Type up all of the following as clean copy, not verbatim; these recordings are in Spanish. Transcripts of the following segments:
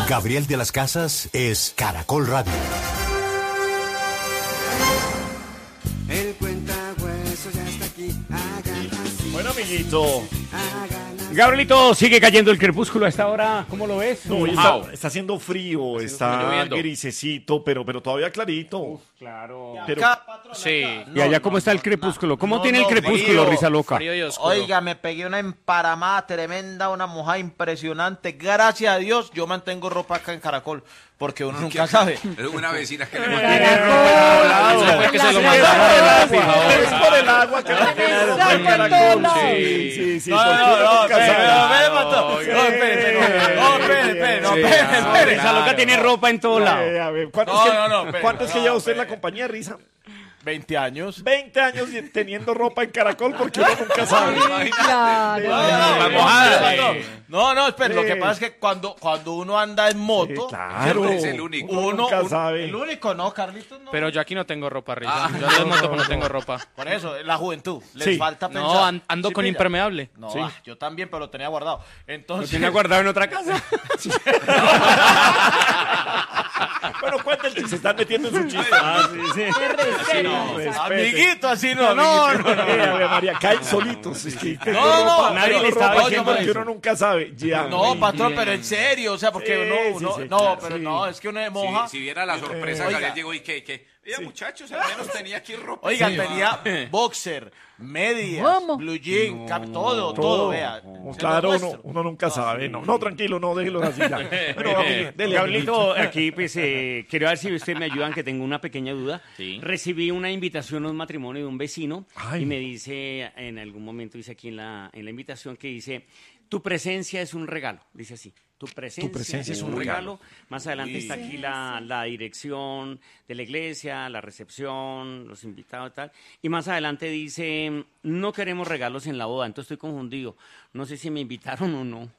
Gabriel de las Casas es Caracol Radio. El cuentahuesos ya está aquí. Hagan así. Bueno, amiguito. Gabrielito, sigue cayendo el crepúsculo a esta hora. ¿Cómo lo ves? No, hoy está haciendo frío, está grisecito, pero todavía clarito. Claro. Pero, Sí. ¿Y allá cómo está el crepúsculo? ¿Cómo tiene el crepúsculo, frío, Risa Loca? Frío y oscuro. Oiga, me pegué una emparamada tremenda, una mojada impresionante. Gracias a Dios, yo mantengo ropa acá en Caracol, porque uno nunca sabe. Es una vecina que le Fue que se lo mandaron. es por el agua que la tiene ropa en Caracol. Sí. Espere. Risa Loca tiene ropa en todo lado. A ver, No, ¿cuánto es que lleva usted en la compañía, Risa? 20 años. 20 años teniendo ropa en Caracol porque uno nunca sabe. No, espera, lo que pasa es que cuando uno anda en moto, Claro, Es el único. uno nunca sabe. el único no, Carlitos no. Pero yo aquí no tengo ropa, Risa. Yo ando en moto, pero no tengo ropa. Por eso, la juventud, les Sí. falta pensar. No, ando Sí, con pilla. impermeable. No, Sí. yo también, pero lo tenía guardado. ¿Lo Entonces, tiene guardado en otra casa? Bueno, cuéntense, se están metiendo en su chiste. amiguito, así no. Ave María, caen solitos. Es que tengo No, ropa, nadie tengo le estaba ropa diciendo porque eso. uno nunca sabe. Ya. No, patrón, pero en serio, o sea, porque Sí, uno, sí, sí, no, claro, pero sí. no, es que uno de moja. Si viera la sorpresa, Oiga. Gabriel llegó y que oiga, muchachos, al menos tenía aquí ropa. Oiga, Sí. tenía boxer, medias, ¿Cómo? blue jean, todo, vea. Claro, Se lo muestro. uno nunca sabe. No, tranquilo, no, déjelo así ya. Bueno, dele, Gabrielito, aquí pues quiero ver si ustedes me ayudan, que tengo una pequeña duda. Sí. Recibí una invitación a un matrimonio de un vecino Ay. y me dice, en algún momento dice aquí en la invitación que dice, tu presencia es un regalo, dice así. Tu presencia es un regalo. Más adelante está aquí la dirección de la iglesia, la recepción, los invitados y tal. Y más adelante dice, no queremos regalos en la boda. Entonces estoy confundido. No sé si me invitaron o no.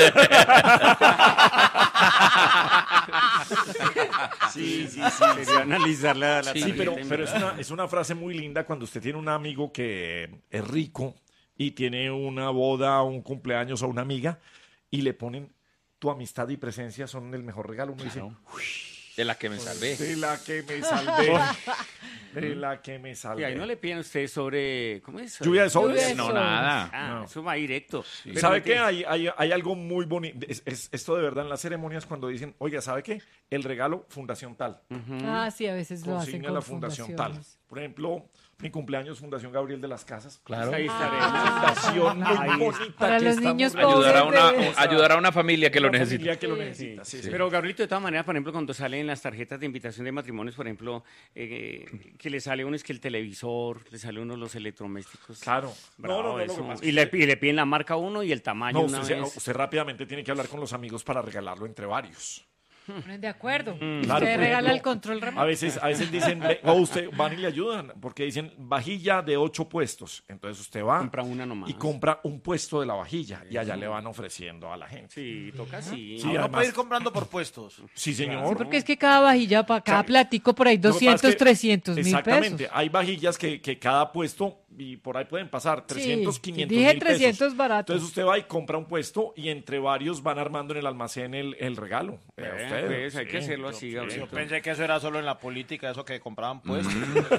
Sí. Quería analizar la Sí, tarjeta pero invitada. es una frase muy linda cuando usted tiene un amigo que es rico y tiene una boda, un cumpleaños o una amiga y le ponen tu amistad y presencia son el mejor regalo. Uno dice, De la que me salvé. de la que me salvé. De la que me Y salvé. ahí no le piden a usted sobre... ¿Cómo es? Lluvia de sobres. No, nada. Ah, eso va directo. Pero ¿Sabe no qué? tiene- Hay algo muy bonito. Esto de verdad en las ceremonias cuando dicen, oiga, ¿sabe qué? El regalo, fundación tal. Ah, sí, a veces lo hacen Consigna con la fundación tal. fundaciones. Por ejemplo, mi cumpleaños, Fundación Gabriel de las Casas. Claro. Ahí estaremos. Fundación muy Ahí bonita. Para que los estamos niños realizando. pobres. Ayudar a una familia que lo Una necesita. familia que lo necesita. Sí. Pero Gabrielito, de todas maneras, por ejemplo, cuando salen las tarjetas de invitación de matrimonios, por ejemplo, que le sale uno es que el televisor, le sale uno los electrodomésticos. Claro. Bravo, Lo que eso. pasa es Y le piden la marca a uno y el tamaño No, una vez. usted rápidamente tiene que hablar con los amigos para regalarlo entre varios. Ponen de acuerdo. Claro, Usted por regala ejemplo, el control A remoto. veces dicen, o usted van y le ayudan, porque dicen vajilla de 8 puestos. Entonces usted va Compra una nomás. y compra un puesto de la vajilla y allá le van ofreciendo a la gente. Sí, toca así. Sí, Uno además- puede ir comprando por puestos. Sí, señor. Porque es que cada vajilla, para cada Claro. platico, por ahí Lo que pasa 200, es que- 300 mil Exactamente. pesos. Hay vajillas que cada puesto, y por ahí pueden pasar 300, Sí, 500 dije mil pesos. 300 barato. Entonces usted va y compra un puesto y entre varios van armando en el almacén el regalo. Vea usted, Pues, hay que sí. hacerlo así, Yo Gabrielito. pensé que eso era solo en la política, eso que compraban puestos.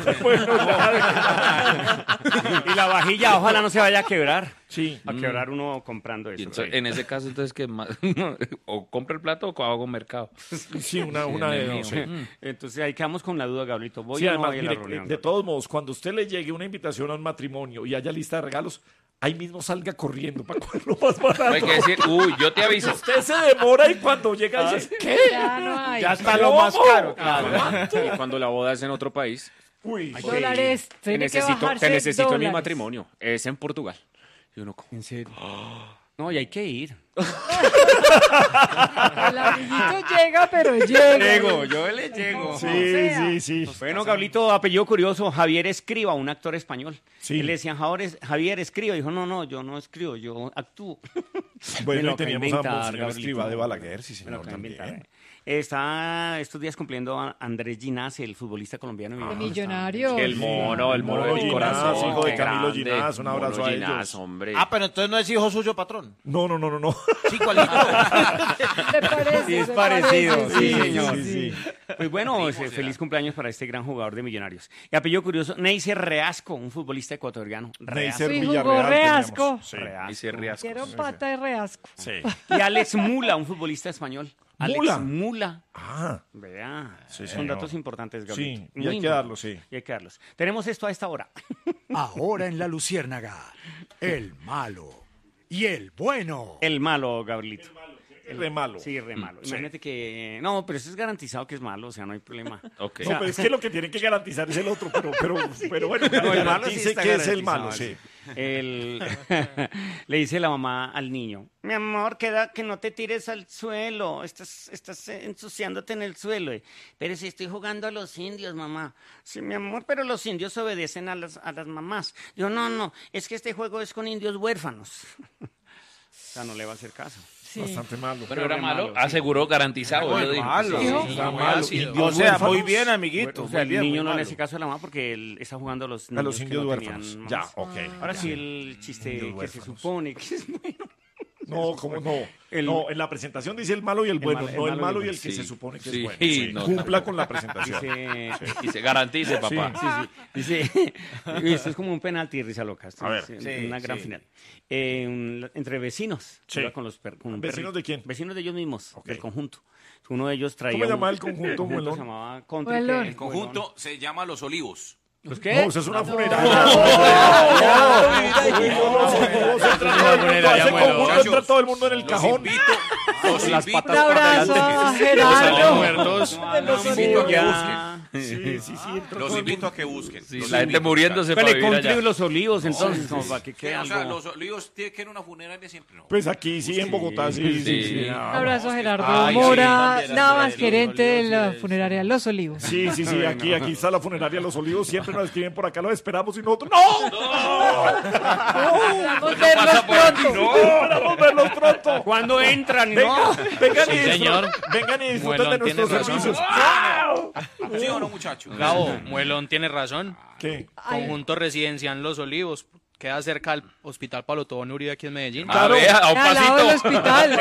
Y la vajilla, ojalá no se vaya a quebrar. Sí. A quebrar uno comprando Y eso. entonces, en ese caso, entonces, que o compro el plato o hago mercado. Sí, una de dos. Sí. Entonces ahí quedamos con la duda, Gabrielito. ¿Voy Sí, o no además, voy a la mire, reunión? de todos modos, cuando usted le llegue una invitación a un matrimonio y haya lista de regalos, ahí mismo salga corriendo para cogerlo más barato. Hay que decir, uy, yo te aviso. Usted se demora y cuando llega dice, ¿qué? Ya no hay. Ya está lo más caro. Y cuando la boda es en otro país, Uy, Dólares. Tiene que bajarse te necesito en mi dólares. matrimonio. Es en Portugal. Y uno, ¿En serio? No, y hay que ir. El amiguito llega, pero llega. Yo le llego. sí. Bueno, Gabrielito, apellido curioso, Javier Escriba, un actor español. Sí. Y le decían, Javier Escriba. Dijo, no, yo no escribo, yo actúo. Me Bueno, lo y acabo de teníamos inventar, a señor Gabrielito. Escriba de Balaguer, sí, Me lo señor, acabo de también. inventar. Está estos días cumpliendo a Andrés Ginás, el futbolista colombiano. De Millonario. el mono del Ginás, corazón. hijo de qué Camilo grande. Ginás, un abrazo Mono a Ginás, ellos. hombre. Ah, pero entonces no es hijo suyo, patrón. No. Sí, ¿cuálito? ¿Le parece? Sí, es Se parecido, parece, sí, señor. Sí. Pues bueno, feliz cumpleaños para este gran jugador de Millonarios. Y apellido curioso, Neiser Reasco, un futbolista ecuatoriano. Neiser Sí, Villarreal jugó teníamos. Reasco. Sí. Dice Riasco. Quiero pata de reasco. Sí. Y Alex Mula, un futbolista español. ¿Mula? Alex Mula. Ah, Vea, Sí, son señor. datos importantes, Gabriel. sí, y hay que darlo, sí. Y hay que darlos. Tenemos esto a esta hora. Ahora en la Luciérnaga, el malo y el bueno. El malo, Gabrielito. Re malo. Sí, re malo. Sí. Imagínate que... No, pero eso es garantizado que es malo, o sea, no hay problema. Ok. No, pero es que lo que tienen que garantizar es el otro, pero bueno, No, el malo sí dice está que es el malo, garantizado, sí. Le dice la mamá al niño, mi amor, queda que no te tires al suelo, estás ensuciándote en el suelo. Pero si estoy jugando a los indios, mamá. Sí, mi amor, pero los indios obedecen a las mamás. Yo, no, es que este juego es con indios huérfanos. O sea, no le va a hacer caso. Sí. Bastante malo. Pero era re malo, malo, sí. aseguró, garantizado. Muy yo digo. malo. Sí, Dijo. sí, Está muy malo. ácido. Indios O sea, huérfanos. muy bien, amiguito. O sea, el muy bien, niño muy no le malo. hace caso a la mamá porque él está jugando a los A los que indios no huérfanos. tenían Ya, mamás. ok. Ahora sí el chiste Indios que se huérfanos. supone que es bueno. No, ¿cómo no? El- No, en la presentación dice el malo y el bueno, malo- no el el malo malo y y el el que sí. se supone que Sí, es bueno. sí, Sí, no, cumpla no. con la presentación. Dice, Y se garantice, papá. Dice, y esto es como un penalti, risa loca. Esto A ver. es Sí, una gran sí. final. Entre vecinos. Sí. Iba con con un ¿Vecinos perrito. de quién? Vecinos de ellos mismos, Ok. del conjunto. Uno de ellos traía... ¿Cómo se llama un- el conjunto, Muelón? se llamaba Country. Muelón. ¿qué? El conjunto se llama Los Olivos. ¿Los qué? No, eso es una funeraria. funeraria, Ese bueno. conjunto entra todo el mundo en el Los cajón. invito, los Las invito Un abrazo a Gerardo. Muertos. los invito a que Ya. Sí, sí, sí. entra Los todo el invito mundo. a que busquen. Sí, Los la gente invito, muriéndose para Pele vivir Country allá. y Los Olivos, entonces, como para que quede O sea, algo... los olivos tienen que ir a una funeraria siempre, ¿no? Pues aquí sí, en Bogotá, sí, sí, Sí. sí. Un abrazo a Gerardo Ay, sí, Mora, también, nada más Los gerente de Olivos, la sí, funeraria Los Olivos. Sí, sí, sí, aquí está la funeraria Los Olivos, siempre nos escriben por acá, los esperamos y nosotros, ¡no! Esperamos verlos pronto. ¡Esperamos verlos pronto! ¿Cuándo entran? Vengan, No. vengan, Sí, señor. vengan y disfruten Muelón de nuestros tiene razón. servicios. ¿Sí o no, muchachos? Gabo, Muelón tiene razón. ¿Qué? Conjunto residencial Los Olivos. Queda cerca al Hospital Pablo Tobón Uribe aquí en Medellín. A ver, a un Al lado del pasito. hospital.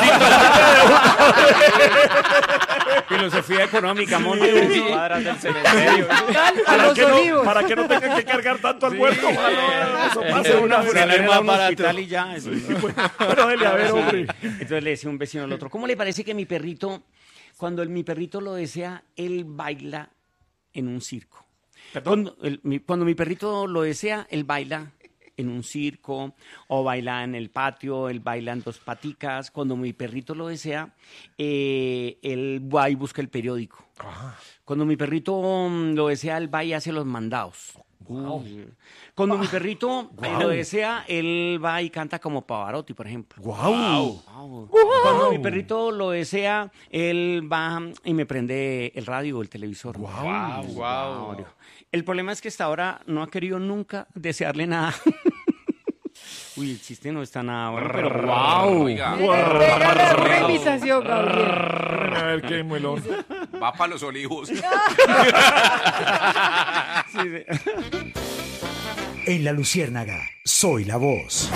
Filosofía económica, monte unas cuadras del cementerio. A Los Olivos. Para que no tengan que cargar tanto al muerto. Eso pase una vez. Funeraria más a un barato. hospital y ya. eso. Bueno, dele, a ver, hombre. Entonces le decía un vecino al otro, ¿cómo le parece que mi perrito, cuando mi perrito lo desea, él baila en un circo? Cuando mi perrito lo desea, él baila en un circo o baila en el patio, él baila en dos paticas. Cuando mi perrito lo desea, él va y busca el periódico. Cuando mi perrito lo desea, él va y hace los mandados. Cuando mi perrito lo desea, él va y canta como Pavarotti, por ejemplo. ¡Guau! Cuando mi perrito lo desea, él va y me prende el radio o el televisor. Wow. El problema es que hasta ahora no ha querido nunca desearle nada. Uy, el chiste no está nada bueno, pero wow. Oiga, Pégale una invitación, Gabriel. Espérenme a ver qué muelón. va para Los Olivos. En la Luciérnaga, soy la voz.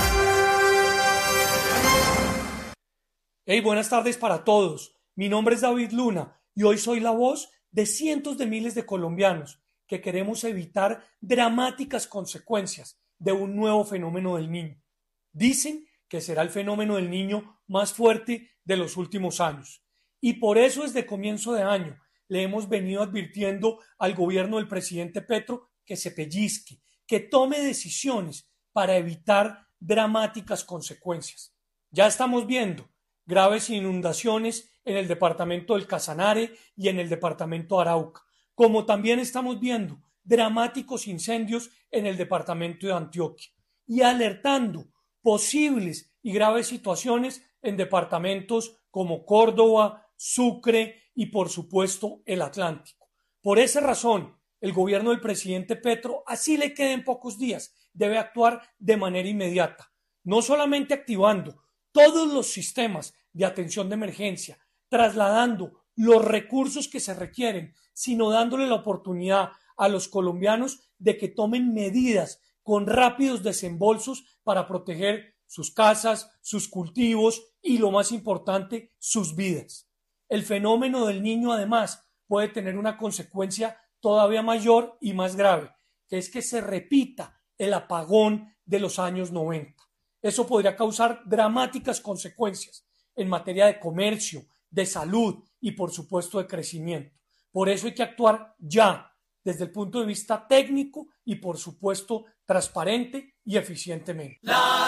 Hey, buenas tardes para todos. Mi nombre es David Luna y hoy soy la voz de cientos de miles de colombianos que queremos evitar dramáticas consecuencias de un nuevo fenómeno del niño. Dicen que será el fenómeno del niño más fuerte de los últimos años. Y por eso desde comienzo de año le hemos venido advirtiendo al gobierno del presidente Petro que se pellizque, que tome decisiones para evitar dramáticas consecuencias. Ya estamos viendo graves inundaciones en el departamento del Casanare y en el departamento Arauca, como también estamos viendo dramáticos incendios en el departamento de Antioquia y alertando posibles y graves situaciones en departamentos como Córdoba, Sucre y por supuesto el Atlántico. Por esa razón, el gobierno del presidente Petro, así le queden pocos días, debe actuar de manera inmediata, no solamente activando todos los sistemas de atención de emergencia, trasladando los recursos que se requieren, sino dándole la oportunidad a los colombianos de que tomen medidas con rápidos desembolsos para proteger sus casas, sus cultivos y, lo más importante, sus vidas. El fenómeno del Niño, además, puede tener una consecuencia todavía mayor y más grave, que es que se repita el apagón de los años 90. Eso podría causar dramáticas consecuencias en materia de comercio, de salud y, por supuesto, de crecimiento. Por eso hay que actuar ya, desde el punto de vista técnico y, por supuesto, transparente y eficientemente.